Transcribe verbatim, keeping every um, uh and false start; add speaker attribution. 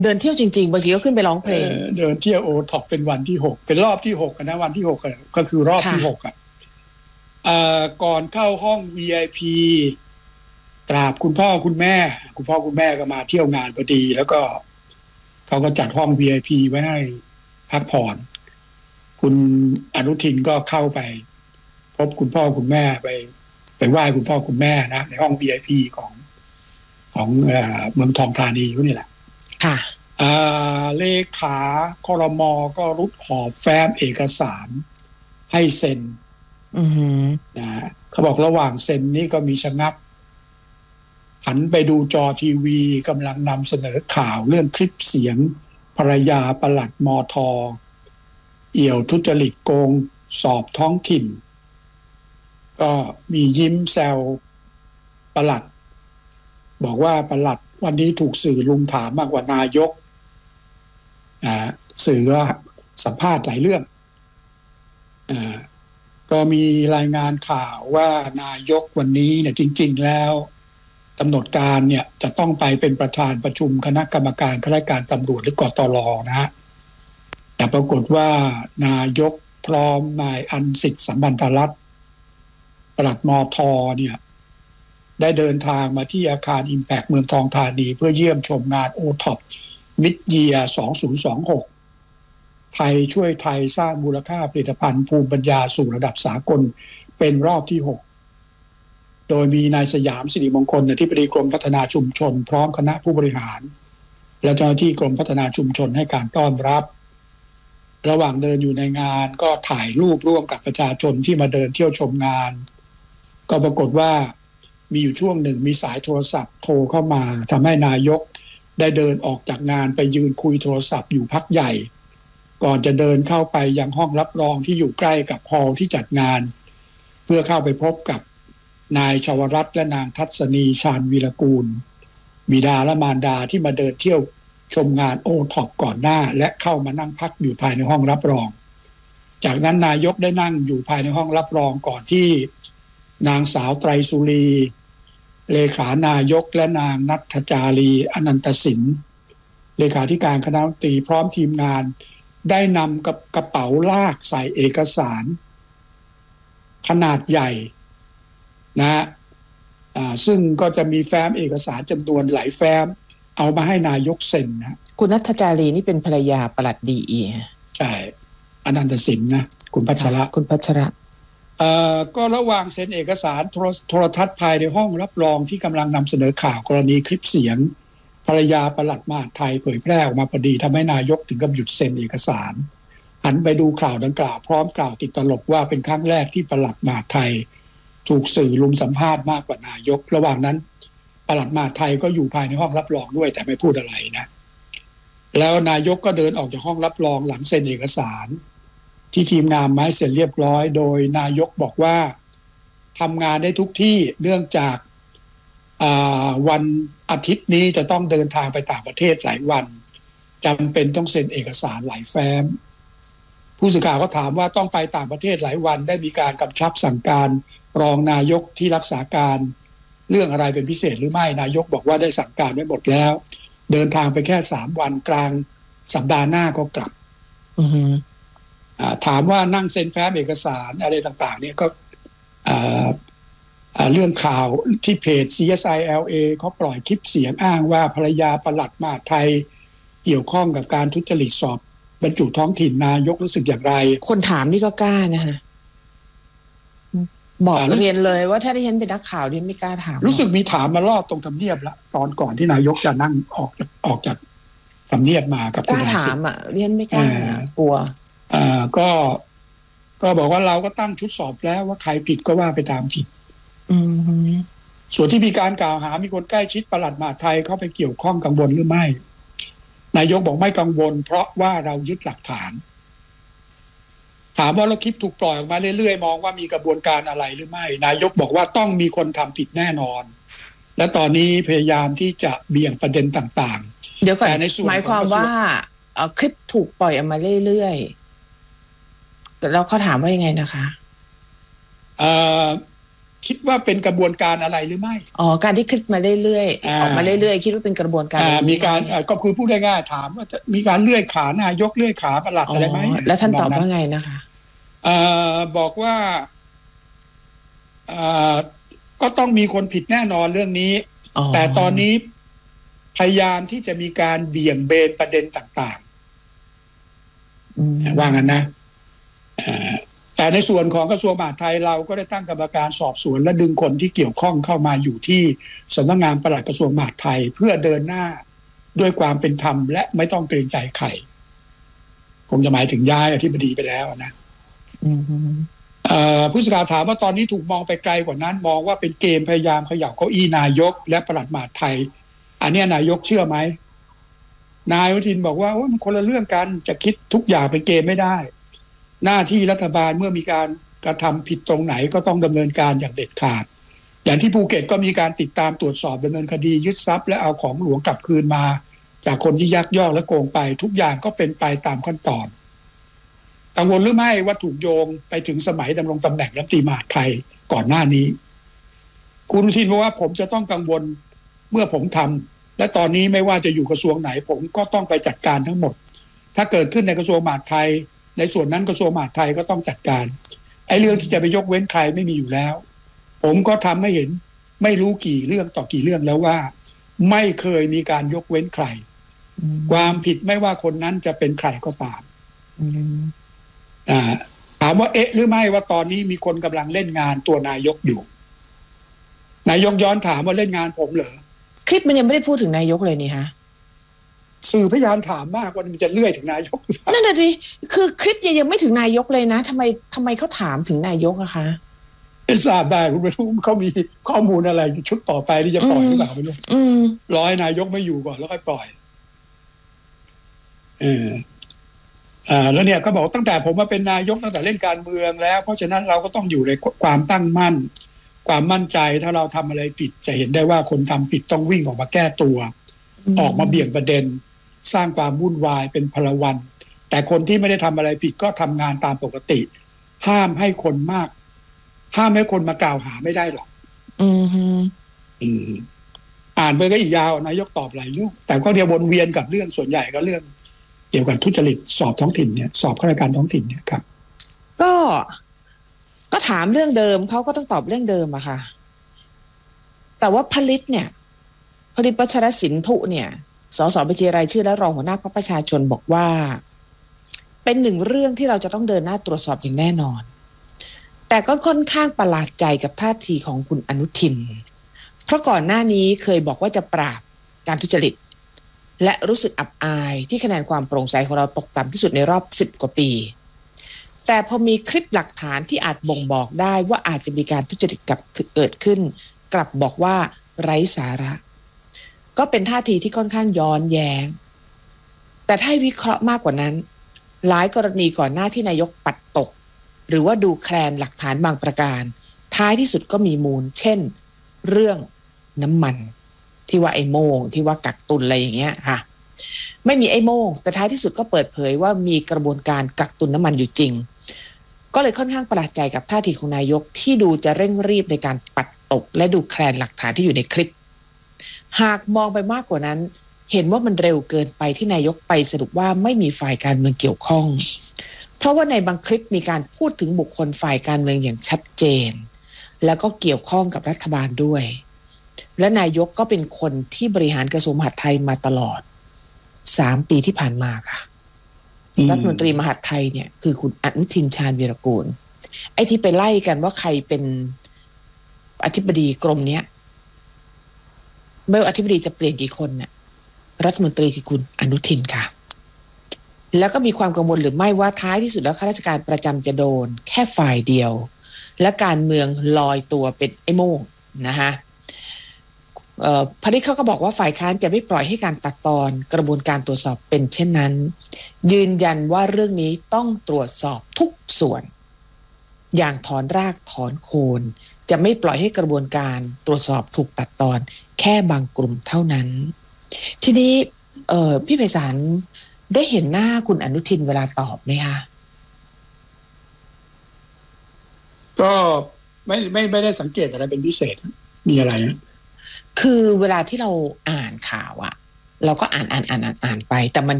Speaker 1: เดินเที่ยวจริงๆบางทีก็ขึ้นไปร้องเพลง
Speaker 2: เดินเที่ยวโอท็อปเป็นวันที่หกเป็นรอบที่หกนะวันที่หกก็คือรอบที่หกอ่ะก่อนเข้าห้อง วี ไอ พี กราบคุณพ่อคุณแม่คุณพ่อคุณแม่ก็มาเที่ยวงานพอดีแล้วก็เขาก็จัดห้อง วี ไอ พี ไว้ให้พักผ่อนคุณอนุทินก็เข้าไปพบคุณพ่อคุณแม่ไปไปไหว้คุณพ่อคุณแม่นะในห้อง วี ไอ พี ของของเอ่อเมืองทองธานีอยู่นี่แหละ
Speaker 1: ค่ะ
Speaker 2: อ่าเลขาครม.ก็รุดหอบแฟ้มเอกสารให้เซ็น
Speaker 1: อือหือ
Speaker 2: นะเขาบอกระหว่างเซ็นนี่ก็มีชะงักหันไปดูจอทีวีกำลังนำเสนอข่าวเรื่องคลิปเสียงภรรยาปลัดมท.เอี่ยวทุจริตโกงสอบท้องถิ่นก็มียิ้มแซวปลัดบอกว่าปลัดวันนี้ถูกสื่อลุมถามมากกว่านายกอ่าสื่อก็สัมภาษณ์หลายเรื่องอ่าก็มีรายงานข่าวว่านายกวันนี้เนี่ยจริงๆแล้วกำหนดการเนี่ยจะต้องไปเป็นประธานประชุมคณะกรรมการข้าราชการตำรวจหรือกตร.นะฮะแต่ปรากฏว่านายกพร้อมนายอันสิทธิ์สัมพันธรัตน์ปลัดมท.เนี่ยได้เดินทางมาที่อาคาร Impact เมืองทองธานีเพื่อเยี่ยมชมงาน โอ ท็อป Mid Year สองพันยี่สิบหกไทยช่วยไทยสร้างมูลค่าผลิตภัณฑ์ภูมิปัญญาสู่ระดับสากลเป็นรอบที่หกโดยมีนายสยามสิริมงคลอธิบดีกรมพัฒนาชุมชนพร้อมคณะผู้บริหารและเจ้าหน้าที่กรมพัฒนาชุมชนให้การต้อนรับระหว่างเดินอยู่ในงานก็ถ่ายรูปร่วมกับประชาชนที่มาเดินเที่ยวชมงานก็ปรากฏว่ามีอยู่ช่วงหนึ่งมีสายโทรศัพท์โทรเข้ามาทำให้นายกได้เดินออกจากงานไปยืนคุยโทรศัพท์อยู่พักใหญ่ก่อนจะเดินเข้าไปยังห้องรับรองที่อยู่ใกล้กับฮอลล์ที่จัดงานเพื่อเข้าไปพบกับนายชวรัตน์และนางทัศนีชาญวีรกูลบิดาและมารดาที่มาเดินเที่ยวชมงานโอท็อปก่อนหน้าและเข้ามานั่งพักอยู่ภายในห้องรับรองจากนั้นนายกได้นั่งอยู่ภายในห้องรับรองก่อนที่นางสาวไตรสุรีเลขานายกและนางณัฐจารีอนันตสินเลขาธิการคณะรัฐมนตรีพร้อมทีมงานได้นำกับกระเป๋าลากใส่เอกสารขนาดใหญ่นะอ่าซึ่งก็จะมีแฟ้มเอกสารจำนวนหลายแฟ้มเอามาให้นายกเซ็นนะ
Speaker 1: คุณณัฐจารีนี่เป็นภรรยาปลัดดีอี
Speaker 2: ใช่อนันตสินนะคุณพัชระ
Speaker 1: คุณพัชระ
Speaker 2: เอ่อก็ระหว่างเซ็นเอกสารโทรทัศน์ภายในห้องรับรองที่กำลังนำเสนอข่าวกรณีคลิปเสียงภรรยาปลัดมหาดไทยเผยแพร่ออกมาพอดีทำให้นายกถึงกับหยุดเซ็นเอกสารหันไปดูข่าวดังกล่าวพร้อมกล่าวติดตลกว่าเป็นครั้งแรกที่ปลัดมหาดไทยถูกสื่อลุมสัมภาษณ์มากกว่านายกระหว่างนั้นปลัดมหาดไทยก็อยู่ภายในห้องรับรองด้วยแต่ไม่พูดอะไรนะแล้วนายกก็เดินออกจากห้องรับรองหลังเซ็นเอกสารที่ทีมงานไม้เสร็จเรียบร้อยโดยนายกบอกว่าทำงานได้ทุกที่เนื่องจากวันอาทิตย์นี้จะต้องเดินทางไปต่างประเทศหลายวันจำเป็นต้องเซ็นเอกสารหลายแฟ้มผู้สื่อข่าวก็ถามว่าต้องไปต่างประเทศหลายวันได้มีการกำชับสั่งการรองนายกที่รักษาการเรื่องอะไรเป็นพิเศษหรือไม่นายกบอกว่าได้สั่งการไว้หมดแล้วเดินทางไปแค่สามวันกลางสัปดาห์หน้าก็กลับถามว่านั่งเซ็นแฟ้มเอกสารอะไรต่างๆเนี่ยก็เรื่องข่าวที่เพจ ซี เอส ไอ แอล เอ เขาปล่อยคลิปเสียงอ้างว่าภรรยาปลัดมหาดไทยเกี่ยวข้องกับการทุจริตสอบบรรจุท้องถิ่นนายกรู้สึกอย่างไร
Speaker 1: คนถามนี่ก็กล้านะฮะบอกเรียนเลยว่าถ้าได้ฉันเป็นนักข่าวเรียนไม่กล้าถาม
Speaker 2: รู้สึกมีถามมารอบตรงทำเนียบละตอนก่อนที่นายกจะนั่งออกออกจากทำเนียบมากับ
Speaker 1: คุณกล้าถามอ่ะเรียนไม่กล้ากลัว
Speaker 2: อ่าก็ก็บอกว่าเราก็ตั้งชุดสอบแล้วว่าใครผิดก็ว่าไปตามผิด
Speaker 1: อืม
Speaker 2: ส่วนที่มีการกล่าวหามีคนใกล้ชิดปลัดมหาดไทยเข้าไปเกี่ยวข้องกังวลหรือไม่นายกบอกไม่กังวลเพราะว่าเรายึดหลักฐานถามว่าแล้วคลิปถูกปล่อยออกมาเรื่อยๆมองว่ามีกระบวนการอะไรหรือไม่นายกบอกว่าต้องมีคนทำผิดแน่นอนและตอนนี้พยายามที่จะเบี่ยงประเด็นต่าง
Speaker 1: ๆเดี๋ยวก่อนหมายความว่าคลิปถูกปล่อยออกมาเรื่อยๆแล้วเขาถามว่ายังไงนะคะ
Speaker 2: เอ่อคิดว่าเป็นกระบวนการอะไรหรือไม่
Speaker 1: อ๋อการที่คลิปมาเรื่อยๆออกมาเรื่อยๆคิดว่าเป็นกระบวนการ
Speaker 2: มีการก็คือพูดง่ายๆถามว่ามีการเลื่อยขานายกเลื่อยขาปลัดอะไรไหม
Speaker 1: แล้วท่านตอบว่าไงนะคะ
Speaker 2: บอกว่าก็ต้องมีคนผิดแน่นอนเรื่องนี้แต่ตอนนี้พยายามที่จะมีการเบี่ยงเบนประเด็นต่างๆว่างั้นนะแต่ในส่วนของกระทรวงมหาดไทยเราก็ได้ตั้งกรรมการสอบสวนและดึงคนที่เกี่ยวข้องเข้ามาอยู่ที่สำนักงานปลัดกระทรวงมหาดไทยเพื่อเดินหน้าด้วยความเป็นธรรมและไม่ต้องเกรงใจใครคงจะหมายถึงย้ายอธิบดีไปแล้วนะผู้สื่อข่าวถามว่าตอนนี้ถูกมองไปไกลกว่านั้นมองว่าเป็นเกมพยายามเขย่าเก้าอี้นายกและปลัดมหาดไทยอันนี้นายกเชื่อไหมนายอนุทินบอกว่ามันคนละเรื่องกันจะคิดทุกอย่างเป็นเกมไม่ได้หน้าที่รัฐบาลเมื่อมีการกระทำผิดตรงไหนก็ต้องดำเนินการอย่างเด็ดขาดอย่างที่ภูเก็ตก็มีการติดตามตรวจสอบดำเนินคดียึดทรัพย์และเอาของหลวงกลับคืนมาจากคนที่ยักยอกและโกงไปทุกอย่างก็เป็นไปตามขั้นตอนกังวลหรือไม่ว่าถูกโยงไปถึงสมัยดำรงตำแหน่งรัฐมนตรีมหาดไทยก่อนหน้านี้คุณอนุทินบอกว่าผมจะต้องกังวลเมื่อผมทำและตอนนี้ไม่ว่าจะอยู่กระทรวงไหนผมก็ต้องไปจัดการทั้งหมดถ้าเกิดขึ้นในกระทรวงมหาดไทยในส่วนนั้นกระทรวงมหาดไทยก็ต้องจัดการไอ้เรื่องที่จะไปยกเว้นใครไม่มีอยู่แล้วผมก็ทำให้เห็นไม่รู้กี่เรื่องต่อกี่เรื่องแล้วว่าไม่เคยมีการยกเว้นใครความผิดไม่ว่าคนนั้นจะเป็นใครก็ตามอ่าถามว่าเอ๊ะหรือไม่ว่าตอนนี้มีคนกำลังเล่นงานตัวนายกอยู่นายกย้อนถามว่าเล่นงานผมเหรอ
Speaker 1: คลิปมันยังไม่ได้พูดถึงนายกเลยนี่ฮะ
Speaker 2: สื่อพยายามถามมากว่ามันจะเลื่อยถึงนายก
Speaker 1: นั่นแหละดิคือคลิปยังไม่ถึงนายกเลยนะทำไมทำไมเขาถามถึงนายกอะคะ
Speaker 2: ไม่ทราบได้คุณไม่รู้เขามีข้อมูลอะไรชุดต่อไปที่จะปล่อยหรือเปล่าไม่รู้ร้อยนายกไม่อยู่ก่อนแล้วค่อยปล่อยเอออ่าแล้วเนี่ยก็บอกตั้งแต่ผมมาเป็นนายกตั้งแต่เล่นการเมืองแล้วเพราะฉะนั้นเราก็ต้องอยู่ในความตั้งมั่นความมั่นใจถ้าเราทำอะไรผิดจะเห็นได้ว่าคนทำผิดต้องวิ่งออกมาแก้ตัวออกมาเบี่ยงประเด็นสร้างความวุ่นวายเป็นพลวันแต่คนที่ไม่ได้ทำอะไรผิดก็ทำงานตามปกติห้ามให้คนมากห้ามให้คนมากล่าวหาไม่ได้หรอกอืออืมอ่านไปก็อีกยาวนายกตอบหลายเรื่องแต่ก็เดียววนเวียนกับเรื่องส่วนใหญ่ก็เรื่องเกี่ยวกับทุจริตสอบท้องถิ่นเนี่ยสอบข้าราชการท้องถิ่นเนี่ยครับ
Speaker 1: ก็ก็ถามเรื่องเดิมเขาก็ต้องตอบเรื่องเดิมอะค่ะแต่ว่าผลิตเนี่ยผลิตประชรสินธุเนี่ยสสบัญชีรายชื่อและรองหัวหน้าพรรคประชาชนบอกว่าเป็นหนึ่งเรื่องที่เราจะต้องเดินหน้าตรวจสอบอย่างแน่นอนแต่ก็ค่อนข้างประหลาดใจกับท่าทีของคุณอนุทินเพราะก่อนหน้านี้เคยบอกว่าจะปราบการทุจริตและรู้สึกอับอายที่คะแนนความโปร่งใสของเราตกต่ำที่สุดในรอบสิบกว่าปีแต่พอมีคลิปหลักฐานที่อาจบ่งบอกได้ว่าอาจจะมีการทุจริตกับเกิดขึ้นกลับบอกว่าไร้สาระก็เป็นท่าทีที่ค่อนข้างย้อนแย้งแต่ถ้าวิเคราะห์มากกว่านั้นหลายกรณีก่อนหน้าที่นายกปัดตกหรือว่าดูแคลนหลักฐานบางประการท้ายที่สุดก็มีมูลเช่นเรื่องน้ำมันที่ว่าไอ้โม่งที่ว่ากักตุนอะไรอย่างเงี้ยค่ะไม่มีไอ้โม่งแต่ท้ายที่สุดก็เปิดเผยว่ามีกระบวนการกักตุนน้ำมันอยู่จริงก็เลยค่อนข้างประหลาดใจกับท่าทีของนายกที่ดูจะเร่งรีบในการปัดตกและดูแคลนหลักฐานที่อยู่ในคลิปหากมองไปมากกว่านั้นเห็นว่ามันเร็วเกินไปที่นายกไปสรุปว่าไม่มีฝ่ายการเมืองเกี่ยวข้องเพราะว่าในบางคลิปมีการพูดถึงบุคคลฝ่ายการเมืองอย่างชัดเจนแล้วก็เกี่ยวข้องกับรัฐบาลด้วยและนายกก็เป็นคนที่บริหารกระทรวงมหาดไทยมาตลอดสามปีที่ผ่านมาค่ะรัฐมนตรีมหาดไทยเนี่ยคือคุณอนุทินชาญวีรกูลไอ้ที่ไปไล่กันว่าใครเป็นอธิบดีกรมเนี้ยไม่ว่าอธิบดีจะเปลี่ยนกี่คนเนี่ยรัฐมนตรีคือคุณอนุทินค่ะแล้วก็มีความกังวลหรือไม่ว่าท้ายที่สุดแล้วข้าราชการประจำจะโดนแค่ฝ่ายเดียวและการเมืองลอยตัวเป็นไอ้โม่งนะคะพริตเขาก็บอกว่าฝ่ายค้านจะไม่ปล่อยให้การตัดตอนกระบวนการตรวจสอบเป็นเช่นนั้นยืนยันว่าเรื่องนี้ต้องตรวจสอบทุกส่วนอย่างถอนรากถอนโคนจะไม่ปล่อยให้กระบวนการตรวจสอบถูกตัดตอนแค่บางกลุ่มเท่านั้นทีนี้พี่ไพศาลได้เห็นหน้าคุณอนุทินเวลาตอบไหมคะ
Speaker 2: ก็ไม่ไม่ไม่ได้สังเกตอะไรเป็นพิเศษมีอะไรนะ
Speaker 1: คือเวลาที่เราอ่านข่าวอะเราก็อ่านอ่านอ่านอ่านอ่านไปแต่มัน